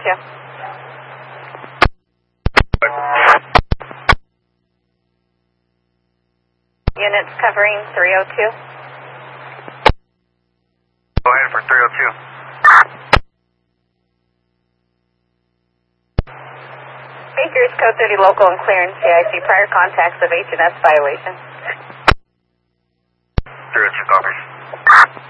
Units covering 302. Go ahead for 302. Baker's Code 30 local and clear in CIC. Prior contacts of H&S violation. 302 copies.